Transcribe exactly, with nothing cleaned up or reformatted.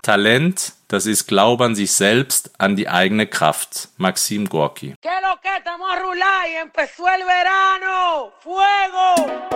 Talent, das ist Glaube an sich selbst, an die eigene Kraft. Maxim Gorki. ¿Qué lo que estamos a rular y empezó el verano? ¡Fuego!